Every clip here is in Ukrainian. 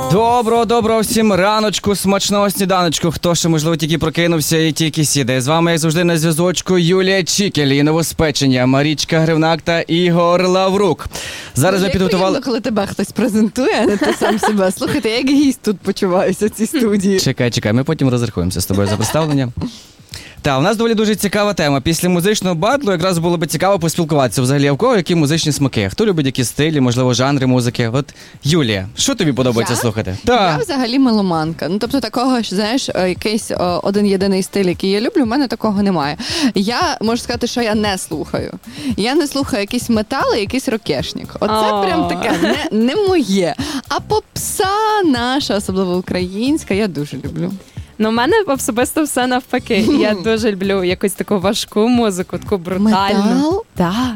Доброго всім раночку, смачного сніданочку. Хто ще, можливо, тільки прокинувся і тільки сідає. З вами, як завжди, на зв'язочку Юлія Чікель і новоспечення Марічка Гривнак та Ігор Лаврук. Зараз ми підготували... Приємно, коли тебе хтось презентує, а не ти сам себе. Слухайте, я як гість тут почуваюся в цій студії. Чекай, ми потім розрахуємося з тобою за представлення. Так, у нас доволі дуже цікава тема. Після музичного батлу якраз було б цікаво поспілкуватися взагалі, а в кого які музичні смаки. Хто любить які стилі, можливо, жанри музики. От, Юлія, що тобі подобається слухати? Я взагалі меломанка. Ну, тобто такого, що, знаєш, якийсь один єдиний стиль, який я люблю, в мене такого немає. Я можу сказати, що я не слухаю. Я не слухаю якийсь метал і якийсь рокешник. Оце прям таке не моє. А попса наша, особливо українська, я дуже люблю. Ну, в мене особисто все навпаки. Я дуже люблю якусь таку важку музику, таку брутальну. Метал? Так.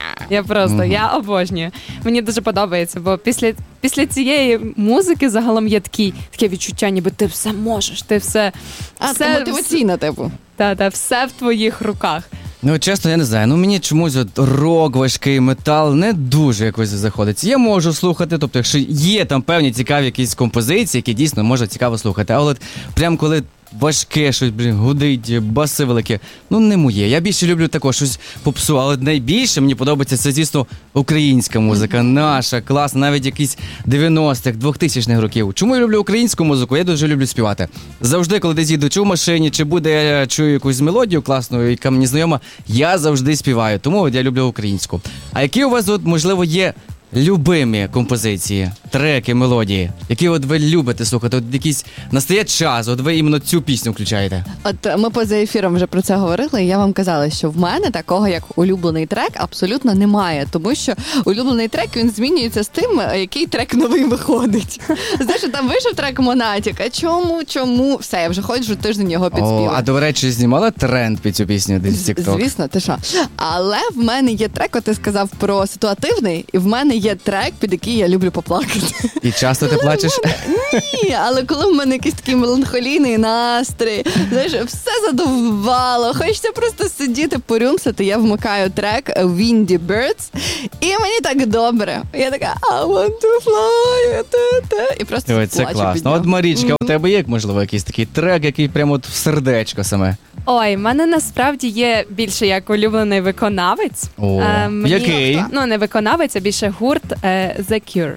Я обожнюю. Мені дуже подобається, бо після цієї музики загалом є таке відчуття, ніби ти все можеш, ти все... Це мотиваційна, типу. Так, все в твоїх руках. Ну, чесно, я не знаю. Мені чомусь рок, важкий метал не дуже якось заходить. Я можу слухати, тобто, якщо є там певні цікаві якісь композиції, які дійсно можна цікаво слухати. А от прям коли важке щось, гудить, баси великі, не моє. Я більше люблю також щось попсу, але найбільше мені подобається це, звісно, українська музика, наша, класна, навіть якісь 90-х, 2000-х років. Чому я люблю українську музику? Я дуже люблю співати. Завжди, коли десь їду, чи в машині, чи буде я чую якусь мелодію класну, яка мені знайома, я завжди співаю. Тому я люблю українську. А які у вас, можливо, є любимі композиції, треки, мелодії, які ви любите слухати? Якийсь настає час, ви іменно цю пісню включаєте? Ми поза ефіром вже про це говорили, і я вам казала, що в мене такого, як улюблений трек, абсолютно немає, тому що улюблений трек, він змінюється з тим, який трек новий виходить. Знаєш, там вийшов трек Монатіка, чому? Все, я вже ходжу тиждень його підспівати. А до речі, знімала тренд під цю пісню десь в TikTok? Звісно, ти що? Але в мене є трек, ти сказав про ситуативний, і в мене є трек, під який я люблю поплакати. І часто ти плачеш? Ні, але коли в мене якийсь такий меланхолійний настрій, знаєш, все задовбало, хочеться просто сидіти, порюмсати, я вмикаю трек Windy Birds, і мені так добре. Я така, I want to fly, і просто плачу. Це класно. От, Марічка, у тебе є, можливо, якийсь такий трек, який прямо от в сердечко саме? Ой, в мене насправді є більше як улюблений виконавець. Який? Не виконавець, а більше гурт The Cure.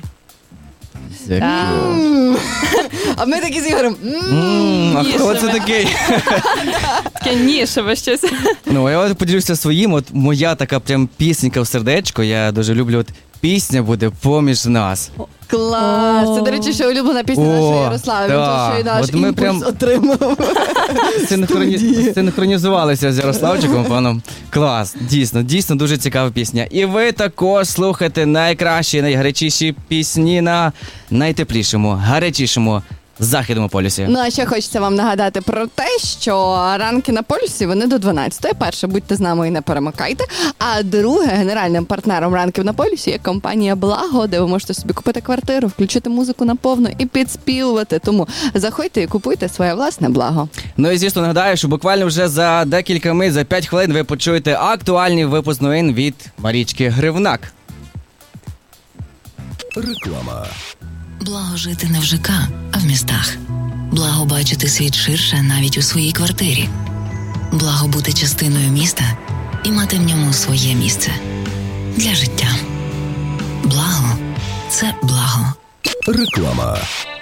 А ми такі з Ігорем. А хто це такий? Таке нішеве щось. Я поділюся своїм. Моя така прям пісенька в сердечко. Я дуже люблю. Пісня буде «Поміж нас». Клас! Це, до речі, ще улюблена пісня нашої Ярослави. Він тут ще й наш імпульс отримав. Синхронізувалися з Ярославчиком, паном. Клас, дійсно дуже цікава пісня. І ви також слухаєте найкращі, найгарячіші пісні на найтеплішому, гарячішому Західному полюсі. А ще хочеться вам нагадати про те, що ранки на полюсі, вони до 12-ї. Перше, будьте з нами і не перемикайте. А друге, генеральним партнером ранків на полюсі є компанія «Благо», де ви можете собі купити квартиру, включити музику на повну і підспівувати. Тому заходьте і купуйте своє власне благо. І, звісно, нагадаю, що буквально вже за декілька мить, за 5 хвилин ви почуєте актуальний випуск новин від Марічки Гривнак. Реклама. Благо жити не в ЖК, а в містах. Благо бачити світ ширше навіть у своїй квартирі. Благо бути частиною міста і мати в ньому своє місце. Для життя. Благо – це благо. Реклама.